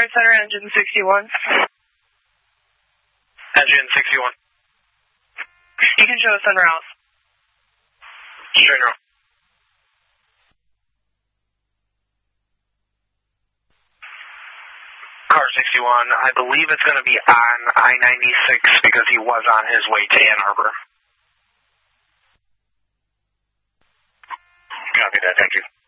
Center, engine 61. Engine 61. You can show us en route. Straight route. Car 61, I believe it's going to be on I-96 because he was on his way to Ann Arbor. Copy that, thank you.